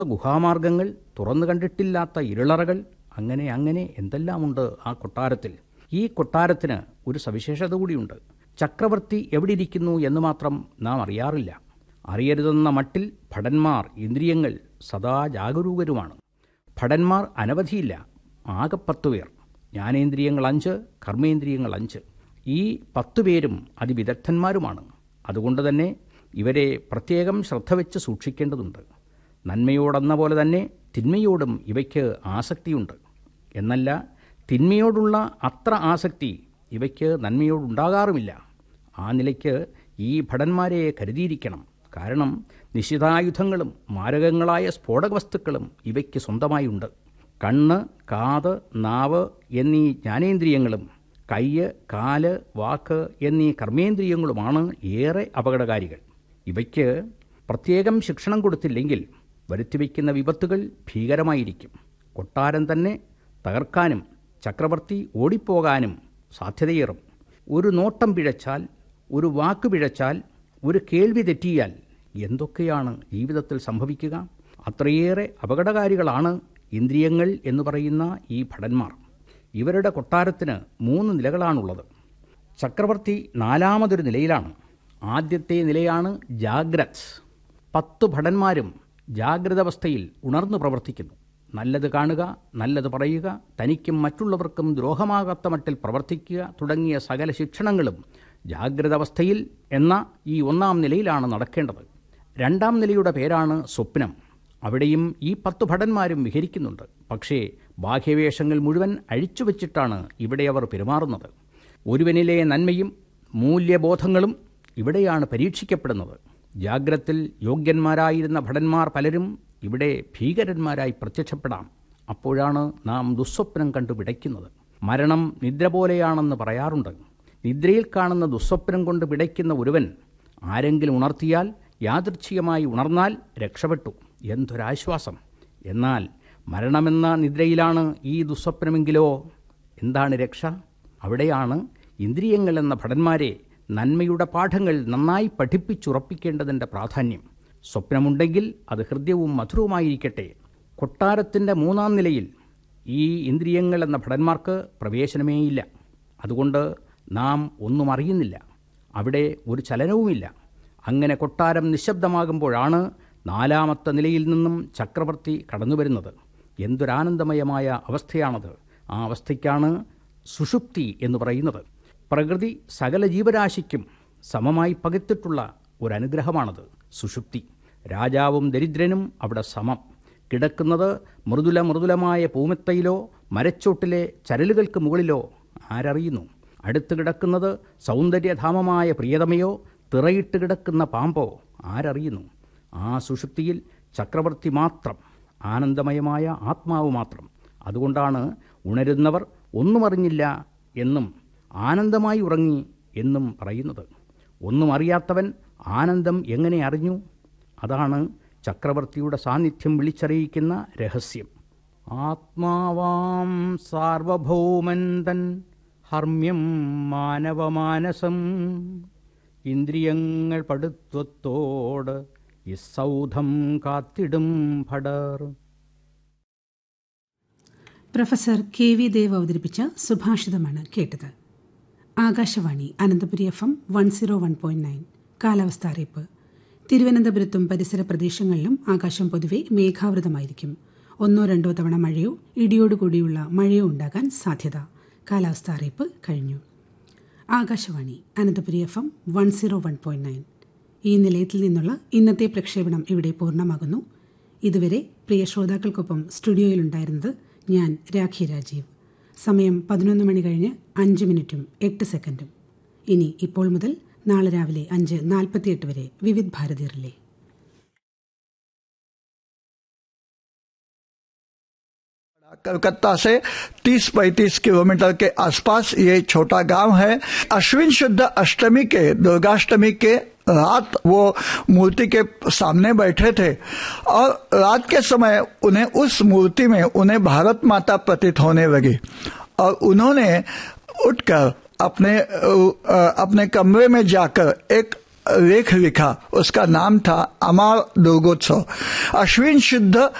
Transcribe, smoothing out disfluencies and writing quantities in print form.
ഗുഹാമാർഗങ്ങൾ, തുറന്നു കണ്ടിട്ടില്ലാത്ത ഇരുളറകൾ, അങ്ങനെ എന്തെല്ലാമുണ്ട് ആ കൊട്ടാരത്തിൽ. ഈ കൊട്ടാരത്തിന് ഒരു സവിശേഷത കൂടിയുണ്ട്. ചക്രവർത്തി എവിടെ ഇരിക്കുന്നു എന്ന് മാത്രം നാം അറിയാറില്ല. അറിയരുതെന്ന മട്ടിൽ ഭടന്മാർ, ഇന്ദ്രിയങ്ങൾ സദാ ജാഗരൂകരുമാണ്. ഭടന്മാർ അനവധിയില്ല, ആകെ 10 പേർ. ജ്ഞാനേന്ദ്രിയങ്ങൾ 5, കർമ്മേന്ദ്രിയങ്ങൾ 5. ഈ 10 പേരും അതിവിദഗ്ധന്മാരുമാണ്. അതുകൊണ്ട് തന്നെ ഇവരെ പ്രത്യേകം ശ്രദ്ധ വെച്ച് സൂക്ഷിക്കേണ്ടതുണ്ട്. നന്മയോടെന്ന പോലെ തന്നെ തിന്മയോടും ഇവയ്ക്ക് ആസക്തിയുണ്ട്. എന്നല്ല, തിന്മയോടുള്ള അത്ര ആസക്തി ഇവയ്ക്ക് നന്മയോടുണ്ടാകാറുമില്ല. ആ നിലയ്ക്ക് ഈ ഭടന്മാരെ കരുതിയിരിക്കണം. കാരണം നിശിതായുധങ്ങളും മാരകങ്ങളായ സ്ഫോടക വസ്തുക്കളും ഇവയ്ക്ക് സ്വന്തമായുണ്ട്. കണ്ണ്, കാത്, നാവ് എന്നീ ജ്ഞാനേന്ദ്രിയങ്ങളും കയ്യ്, കാല്, വാക്ക് എന്നീ കർമ്മേന്ദ്രിയങ്ങളുമാണ് ഏറെ അപകടകാരികൾ. ഇവയ്ക്ക് പ്രത്യേകം ശിക്ഷണം കൊടുത്തില്ലെങ്കിൽ വരുത്തിവെക്കുന്ന വിപത്തുകൾ ഭീകരമായിരിക്കും. കൊട്ടാരം തന്നെ തകർക്കാനും ചക്രവർത്തി ഓടിപ്പോകാനും സാധ്യതയേറും. ഒരു നോട്ടം പിഴച്ചാൽ, ഒരു വാക്ക് പിഴച്ചാൽ, ഒരു കേൾവി തെറ്റിയാൽ എന്തൊക്കെയാണ് ജീവിതത്തിൽ സംഭവിക്കുക? അത്രയേറെ അപകടകാരികളാണ് ഇന്ദ്രിയങ്ങൾ എന്ന് പറയുന്ന ഈ ഭടന്മാർ. ഇവരുടെ കൊട്ടാരത്തിന് 3 നിലകളാണുള്ളത്. ചക്രവർത്തി 4മതൊരു നിലയിലാണ്. ആദ്യത്തെ നിലയാണ് ജാഗ്രത്. 10 ഭടന്മാരും ജാഗ്രതാവസ്ഥയിൽ ഉണർന്നു പ്രവർത്തിക്കുന്നു. നല്ലത് കാണുക, നല്ലത് പറയുക, തനിക്കും മറ്റുള്ളവർക്കും ദ്രോഹമാകാത്ത മട്ടിൽ പ്രവർത്തിക്കുക തുടങ്ങിയ സകല ശിക്ഷണങ്ങളും ജാഗ്രതാവസ്ഥയിൽ എന്ന ഈ 1ാം നിലയിലാണ് നടക്കേണ്ടത്. 2ാം നിലയുടെ പേരാണ് സ്വപ്നം. അവിടെയും ഈ 10 ഭടന്മാരും വിഹരിക്കുന്നുണ്ട്. പക്ഷേ ബാഹ്യവേഷങ്ങൾ മുഴുവൻ അഴിച്ചുവെച്ചിട്ടാണ് ഇവിടെ അവർ പെരുമാറുന്നത്. ഒരുവനിലെ നന്മയും മൂല്യബോധങ്ങളും ഇവിടെയാണ് പരീക്ഷിക്കപ്പെടുന്നത്. ജാഗ്രത്തിൽ യോഗ്യന്മാരായിരുന്ന ഭടന്മാർ പലരും ഇവിടെ ഭീകരന്മാരായി പ്രത്യക്ഷപ്പെടാം. അപ്പോഴാണ് നാം ദുസ്വപ്നം കണ്ടു പിടയ്ക്കുന്നത്. മരണം നിദ്ര പോലെയാണെന്ന് പറയാറുണ്ട്. നിദ്രയിൽ കാണുന്ന ദുസ്വപ്നം കൊണ്ട് പിടയ്ക്കുന്ന ഒരുവൻ ആരെങ്കിലും ഉണർത്തിയാൽ, യാദൃച്ഛികമായി ഉണർന്നാൽ രക്ഷപ്പെട്ടു, എന്തൊരാശ്വാസം. എന്നാൽ മരണമെന്ന നിദ്രയിലാണ് ഈ ദുസ്വപ്നമെങ്കിലോ എന്താണ് രക്ഷ? അവിടെയാണ് ഇന്ദ്രിയങ്ങൾ എന്ന ഭടന്മാരെ നന്മയുടെ പാഠങ്ങൾ നന്നായി പഠിപ്പിച്ചുറപ്പിക്കേണ്ടതിൻ്റെ പ്രാധാന്യം. സ്വപ്നമുണ്ടെങ്കിൽ അത് ഹൃദ്യവും മധുരവുമായിരിക്കട്ടെ. കൊട്ടാരത്തിൻ്റെ 3ാം നിലയിൽ ഈ ഇന്ദ്രിയങ്ങൾ എന്ന ഭടന്മാർക്ക് പ്രവേശനമേയില്ല. അതുകൊണ്ട് നാം ഒന്നും അറിയുന്നില്ല, അവിടെ ഒരു ചലനവുമില്ല. അങ്ങനെ കൊട്ടാരം നിശബ്ദമാകുമ്പോഴാണ് 4മത്തെ നിലയിൽ നിന്നും ചക്രവർത്തി കടന്നു വരുന്നത്. എന്തൊരാനന്ദമയമായ അവസ്ഥയാണത്! ആ അവസ്ഥയ്ക്കാണ് സുഷുപ്തി എന്ന് പറയുന്നത്. പ്രകൃതി സകല ജീവരാശിക്കും സമമായി പകർത്തിട്ടുള്ള ഒരനുഗ്രഹമാണത് സുഷുപ്തി. രാജാവും ദരിദ്രനും അവിടെ സമം. കിടക്കുന്നത് മൃദുലമായ പൂമെത്തയിലോ മരച്ചോട്ടിലെ ചരലുകൾക്ക് മുകളിലോ ആരറിയുന്നു? അടുത്ത് കിടക്കുന്നത് സൗന്ദര്യധാമമായ പ്രിയതമയോ തിറയിട്ട് കിടക്കുന്ന പാമ്പോ ആരറിയുന്നു? ആ സുഷുപ്തിയിൽ ചക്രവർത്തി മാത്രം, ആനന്ദമയമായ ആത്മാവ് മാത്രം. അതുകൊണ്ടാണ് ഉണരുന്നവർ ഒന്നും അറിഞ്ഞില്ല എന്നും ആനന്ദമായി ഉറങ്ങി എന്നും പറയുന്നത്. ഒന്നും അറിയാത്തവൻ ആനന്ദം എങ്ങനെ അറിഞ്ഞു? അതാണ് ചക്രവർത്തിയുടെ സാന്നിധ്യം വിളിച്ചറിയിക്കുന്ന രഹസ്യം. ആത്മാവാം സാർവഭൗമൻ തൻ ഹർമ്മ്യം മാനവമാനസം ഇന്ദ്രിയങ്ങൾ പടുത്വത്തോട് ഇസൗധം കാത്തിടും ഭടർ. പ്രൊഫസർ KV ദേവ് അവതരിപ്പിച്ച സുഭാഷിതമാണ് കേട്ടത്. ആകാശവാണി അനന്തപുരി FM 101.9. കാലാവസ്ഥ അറിയിപ്പ്. തിരുവനന്തപുരത്തും പരിസര പ്രദേശങ്ങളിലും ആകാശം പൊതുവെ മേഘാവൃതമായിരിക്കും. 1-2 തവണ മഴയോ ഇടിയോടുകൂടിയുള്ള മഴയോ ഉണ്ടാകാൻ സാധ്യത. കാലാവസ്ഥ അറിയിപ്പ് കഴിഞ്ഞു. ആകാശവാണി അനന്തപുരി FM 101.9. ഈ നിലയത്തിൽ നിന്നുള്ള ഇന്നത്തെ പ്രക്ഷേപണം ഇവിടെ പൂർണ്ണമാകുന്നു. ഇതുവരെ പ്രിയ ശ്രോതാക്കൾക്കൊപ്പം സ്റ്റുഡിയോയിലുണ്ടായിരുന്നത് ഞാൻ രാഖി രാജീവ്. സമയം 11 മണി കഴിഞ്ഞ് 5 മിനിറ്റും 8 സെക്കൻഡും. ഇനി ഇപ്പോൾ മുതൽ നാളെ രാവിലെ 5:48 വരെ വിവിധ് ഭാരതി റിലേ. कलकत्ता से 30-35 किलोमीटर के आसपास ये छोटा गांव है। अश्विन शुद्ध अष्टमी के, दुर्गाष्टमी के रात वो मूर्ति के सामने बैठे थे और रात के समय उन्हें उस मूर्ति में उन्हें भारत माता प्रतीत होने लगी और उन्होंने उठकर अपने कमरे में जाकर एक लेख लिखा, उसका नाम था अमार दुर्गोत्सव। अश्विन शुद्ध